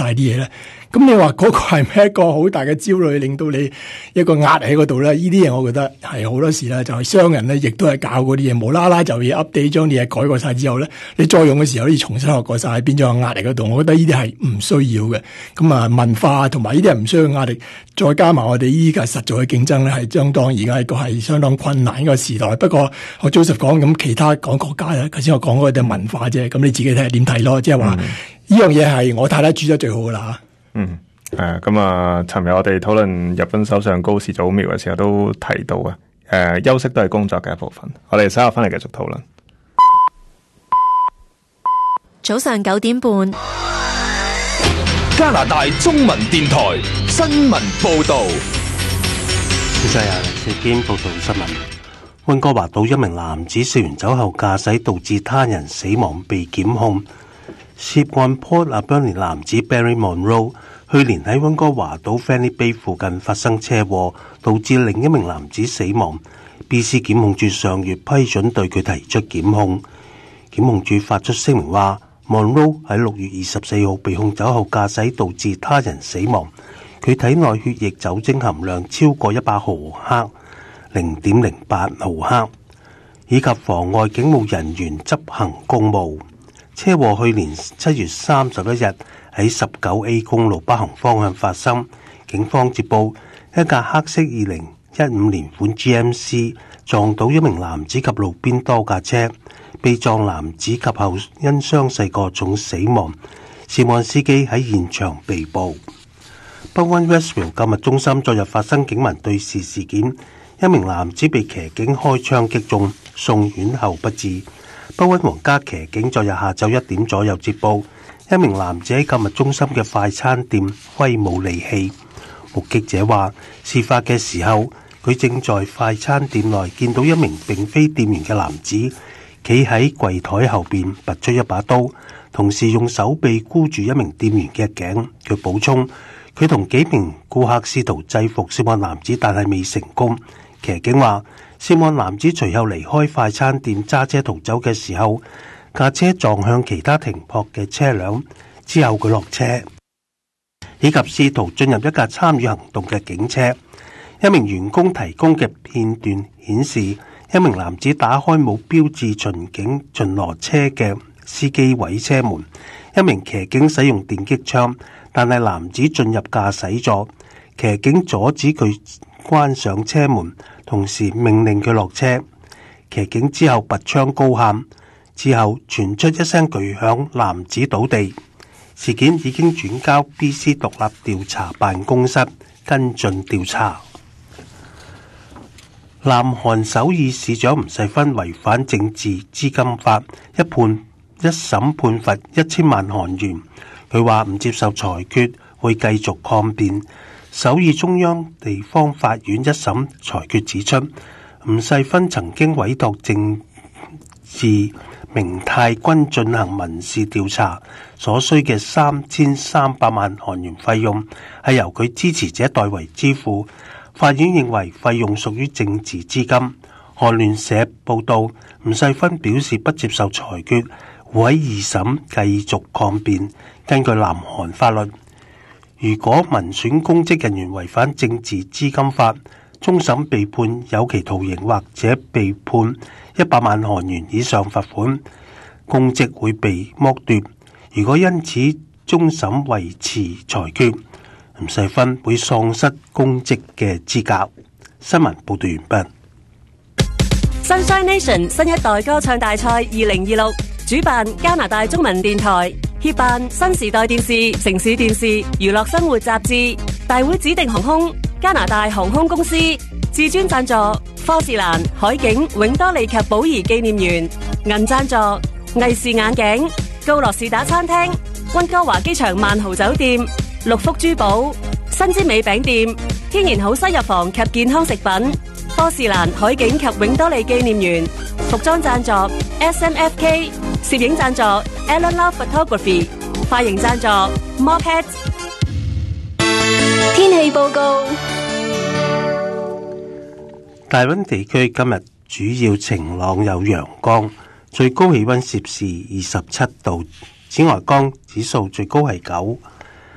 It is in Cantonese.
啲嘢咧。咁你話嗰個係咪一個好大嘅焦慮，令到你一個壓喺嗰度咧？呢啲嘢我覺得係好多時咧，就係商人咧，亦都係搞嗰啲嘢，無啦啦就要 update 將啲嘢改過晒之後咧，你再用嘅時候要重新學過晒，變咗個壓力嗰度。我覺得呢啲係唔需要嘅。咁啊，文化同埋呢啲係唔需要壓力，再加埋我哋依家實在嘅競爭咧，係相當而家一個係相當困難一個時代。不過我 Joseph 講咁，其他講國家咧，頭先我講嗰啲文化啫，咁你自己睇下點睇咯。即係話呢樣嘢係我太太煮得最好噶啦。 咁啊，尋日我哋討論日本首相高市早苗嘅時候都提到休息都係工作嘅一部分。我哋稍後翻嚟繼續討論。 早上9點半， 加拿大中文電台新聞報道。 現在由黎世堅報道新聞。溫哥華島一名男子食完酒後駕駛導致他人死亡被檢控。涉案 Port Alberni 男子 Barry Monroe 去年喺溫哥華島 Fanny Bay 附近發生車禍，導致另一名男子死亡。BC 檢控處上月批准對佢提出檢控。檢控處發出聲明話，Monroe 喺6月24號被控酒後駕駛導致他人死亡。佢體內血液酒精含量超過100毫克 0.08 毫克，以及妨礙警務人員執行公務。車禍去年7月31日喺19A 公路北行方向發生。警方接報一架黑色2015年款 GMC 撞到一名男子及路邊多架車，被撞男子及後因傷勢過重死亡。涉案司機喺現場被捕。北灣 Westville 購物中心昨日發生警民對峙事件，一名男子被騎警開槍擊中，送院後不治。北灣皇家騎警昨日下晝1點左右接報，一名男子喺購物中心嘅快餐店揮舞利器。目擊者話，事發嘅時候，佢正在快餐店內見到一名並非店員嘅男子企喺櫃台後邊拔出一把刀，同時用手臂箍住一名店員嘅頸。佢補充，佢同幾名顧客試圖制服涉案男子，但係未成功。騎警話，涉案男子隨後離開快餐店揸車逃走嘅時候，架車撞向其他停泊嘅車輛，之後佢落車，以及試圖進入一架參與行動嘅警車。一名員工提供嘅片段顯示，一名男子打開冇標誌巡警巡邏車嘅司機位車門，一名騎警使用電擊槍，但係男子進入駕駛座，騎警阻止佢關上車門，同時命令佢落車。騎警之後拔槍高喊，之後傳出一聲巨響，男子倒地。事件已經轉交 BC 獨立調查辦公室跟進調查。南韓首爾市長吳世勳違反政治資金法，一審判罰1000萬韓元。佢話唔接受裁決，會繼續抗辯。首爾中央地方法院一審裁決指出，吳世勳曾經委託政治明泰君進行民事調查，所需嘅3300萬韓元費用係由佢支持者代為支付。法院認為費用屬於政治資金。韓聯社報道，吳世勳表示不接受裁決，會喺二審繼續抗辯。根據南韓法律，如果民選公職人員違反政治資金法，終審被判有期徒刑或者被判100萬韓元以上罰款，公職會被剝奪。如果因此終審維持裁決，吳世勳會喪失公職嘅資格。新聞報道完畢。 Sunshine Nation 新一代歌唱大賽2026主辦加拿大中文電台，協辦新時代電視、城市電視、娛樂生活雜誌。大會指定航空加拿大航空公司，至尊贊助科士蘭、海景、永多利及寶儀紀念園，銀贊助藝視眼鏡、高樂士打餐廳、溫哥華機場萬豪酒店、六福珠寶、新之美餅店、天然好西藥房及健康食品、科士蘭、海景及永多利紀念園，服裝贊助 SMFK， 攝影贊助 Alan Love Photography， 髮型贊助 Mophead。 天氣報告。 大溫地區今日主要晴朗有陽光，最高氣溫攝氏27度，紫外光指數最高係9。